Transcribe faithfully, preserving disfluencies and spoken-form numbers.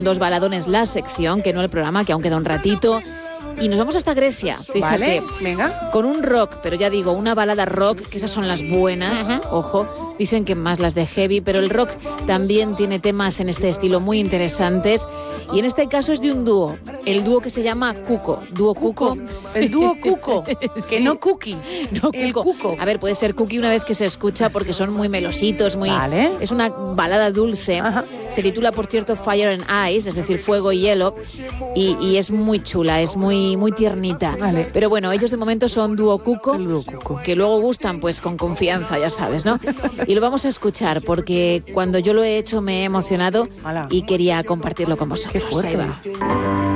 Dos baladones la sección, que no el programa, que aún queda un ratito. Y nos vamos hasta Grecia, fíjate. Vale, venga. Con un rock, pero ya digo, una balada rock, que esas son las buenas, uh-huh. Ojo. Dicen que más las de heavy, pero el rock también tiene temas en este estilo muy interesantes. Y en este caso es de un dúo, el dúo que se llama Cuco. Dúo Cuco. El dúo Cuco, sí. Que no Cookie. No, el Cuco. Cuco. A ver, puede ser Cookie una vez que se escucha porque son muy melositos, muy... Vale. Es una balada dulce. Ajá. Se titula, por cierto, Fire and Ice, es decir, fuego y hielo. Y, y es muy chula, es muy, muy tiernita. Vale. Pero bueno, ellos de momento son dúo Cuco, el dúo Cuco, que luego gustan pues con confianza, ya sabes, ¿no? Y lo vamos a escuchar porque cuando yo lo he hecho me he emocionado. Hola. Y quería compartirlo con vosotros. Qué fuerte. Ahí va.